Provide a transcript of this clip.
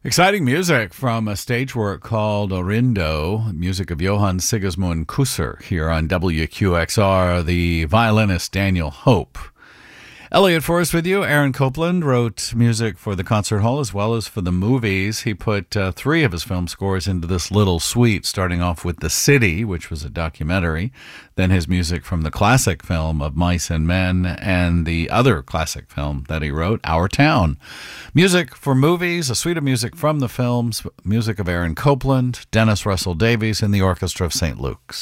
Exciting music from a stage work called Orindo, music of Johann Sigismund Kusser here on WQXR, the violinist Daniel Hope. Elliot Forrest with you. Aaron Copland wrote music for the concert hall as well as for the movies. He put three of his film scores into this little suite, starting off with The City, which was a documentary, then his music from the classic film of Mice and Men, and the other classic film that he wrote, Our Town. Music for movies, a suite of music from the films, music of Aaron Copland, Dennis Russell Davies, and the Orchestra of St. Luke's.